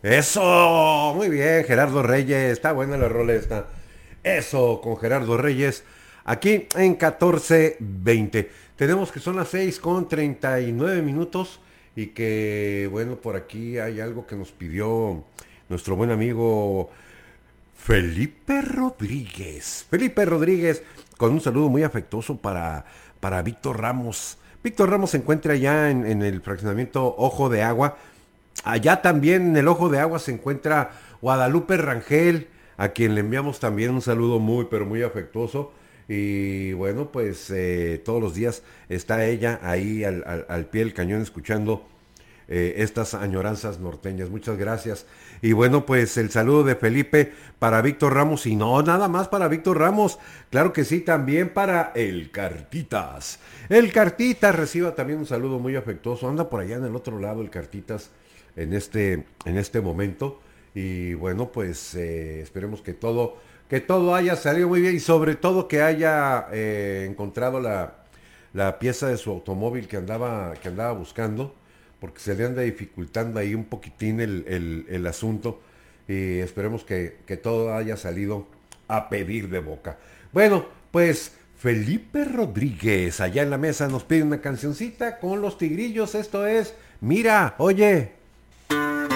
Eso, muy bien, Gerardo Reyes, está buena la rola esta. Eso, con Gerardo Reyes, aquí en 14:20. Tenemos que son las 6:39 y que, bueno, por aquí hay algo que nos pidió nuestro buen amigo Felipe Rodríguez. Felipe Rodríguez, con un saludo muy afectuoso para Víctor Ramos. Víctor Ramos se encuentra ya en el fraccionamiento Ojo de Agua. Allá también en el Ojo de Agua se encuentra Guadalupe Rangel, a quien le enviamos también un saludo muy, pero muy afectuoso. Y bueno, pues todos los días está ella ahí al pie del cañón escuchando estas añoranzas norteñas. Muchas gracias. Y bueno, pues el saludo de Felipe para Víctor Ramos y no nada más para Víctor Ramos, claro que sí, también para el Cartitas. El Cartitas reciba también un saludo muy afectuoso. Anda por allá en el otro lado el Cartitas en este momento. Y bueno, pues esperemos que todo haya salido muy bien y sobre todo que haya encontrado la pieza de su automóvil que andaba buscando, porque se le anda dificultando ahí un poquitín el asunto y esperemos que todo haya salido a pedir de boca. Bueno, pues Felipe Rodríguez allá en la mesa nos pide una cancioncita con los tigrillos, esto es, mira, oye.